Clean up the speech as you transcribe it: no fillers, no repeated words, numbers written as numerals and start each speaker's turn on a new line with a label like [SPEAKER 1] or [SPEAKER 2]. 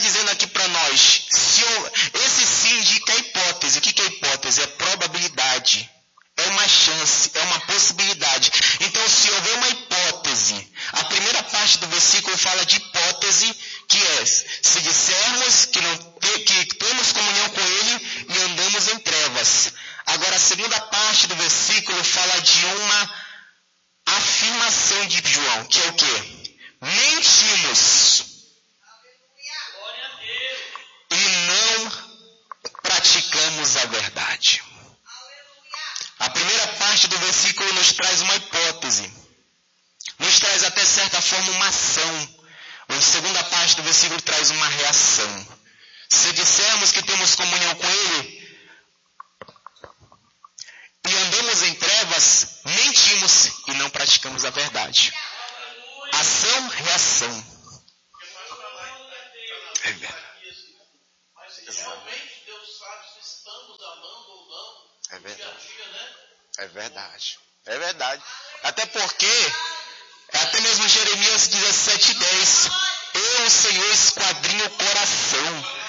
[SPEAKER 1] dizendo aqui para nós? Esse sim indica a hipótese. O que é hipótese? É probabilidade. É uma chance, é uma possibilidade. Então, se houver uma hipótese, a primeira parte do versículo fala de hipótese, que é, se dissermos que temos comunhão com Ele e andamos em trevas. Agora, a segunda parte do versículo fala de uma afirmação de João, que é o quê? Mentimos. E não praticamos a verdade. A primeira parte do versículo nos traz uma hipótese. Nos traz até certa forma uma ação. A segunda parte do versículo traz uma reação. Se dissermos que temos comunhão com Ele e andamos em trevas, mentimos e não praticamos a verdade. Ação, reação. É verdade.
[SPEAKER 2] Mas realmente Deus sabe se estamos amando ou não.
[SPEAKER 1] É verdade.
[SPEAKER 2] Dia, né?
[SPEAKER 1] É verdade. É verdade. Até porque, até mesmo Jeremias 17:10, eu, o Senhor, esquadrinho o coração.